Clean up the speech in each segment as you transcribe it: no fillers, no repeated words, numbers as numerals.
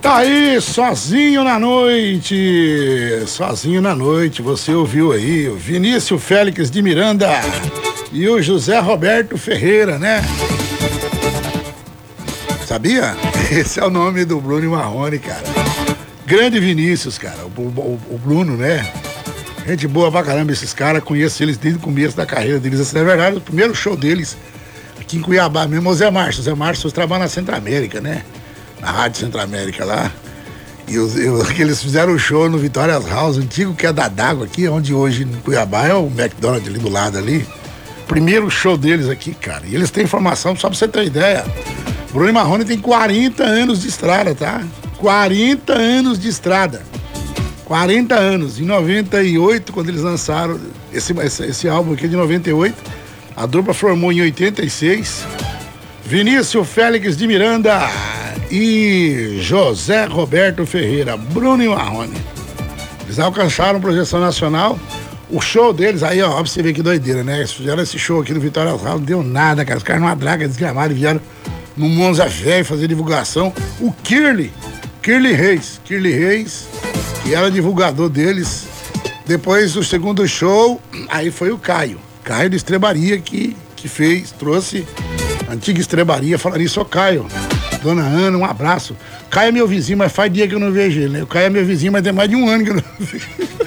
Tá aí, sozinho na noite. Sozinho na noite, você ouviu aí o Vinícius Félix de Miranda e o José Roberto Ferreira, né? Sabia? Esse é o nome do Bruno e Marrone, cara. Grande Vinícius, cara. O Bruno, né? Gente boa pra caramba esses caras. Conheço eles desde o começo da carreira deles. Assim, na verdade, o primeiro show deles aqui em Cuiabá mesmo é o Zé Márcio. O Zé Márcio trabalha na Centro-América, né? Na Rádio Centro-América lá. E eles fizeram o show no Vitórias House, antigo, que é da D'Água aqui, onde hoje em Cuiabá é o McDonald's ali do lado ali. Primeiro show deles aqui, cara. E eles têm informação, só pra você ter ideia. Bruno e Marrone tem 40 anos de estrada, tá? 40 anos de estrada. 40 anos. Em 98, quando eles lançaram esse álbum aqui de 98, a dupla formou em 86. Vinícius Félix de Miranda e José Roberto Ferreira, Bruno e Marrone. Eles alcançaram projeção nacional. O show deles, aí ó, pra você ver que doideira, né? Eles fizeram esse show aqui no Vitória House, não deu nada, cara. Os caras numa draga desgramaram e vieram no Monza Velho fazer divulgação. O Kirley Reis, que era divulgador deles. Depois do segundo show, aí foi o Caio de Estrebaria que trouxe a antiga Estrebaria. Falaria isso, Caio. Dona Ana, um abraço. Caio é meu vizinho, mas faz dia que eu não vejo ele, né? O Caio é meu vizinho, mas tem mais de um ano que eu não vejo.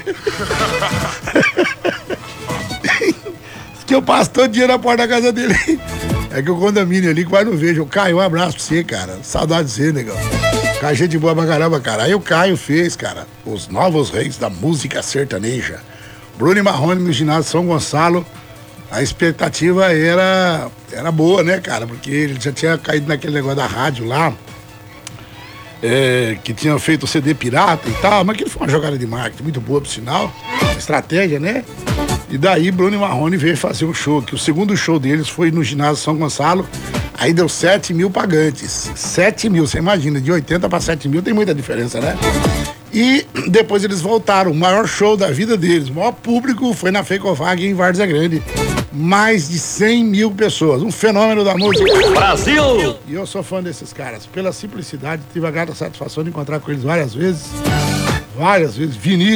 Que eu passo todo dia na porta da casa dele. É que o condomínio ali, quase não vejo. O Caio, um abraço pra você, cara. Saudade de você, negão. Caio, gente boa pra caramba, cara. Aí o Caio fez, cara, os novos reis da música sertaneja. Bruno e Marrone no ginásio São Gonçalo. A expectativa era boa, né, cara? Porque ele já tinha caído naquele negócio da rádio lá, que tinha feito o CD pirata e tal, mas que foi uma jogada de marketing muito boa, por sinal, estratégia, né? E daí Bruno e Marrone veio fazer um show, que o segundo show deles foi no ginásio São Gonçalo, aí deu 7 mil pagantes. 7 mil, você imagina, de 80 para 7 mil tem muita diferença, né? E depois eles voltaram, o maior show da vida deles, o maior público foi na Fecovag em Várzea Grande. Mais de 100 mil pessoas, um fenômeno da música. Brasil! E eu sou fã desses caras, pela simplicidade, tive a grata satisfação de encontrar com eles várias vezes. Vinícius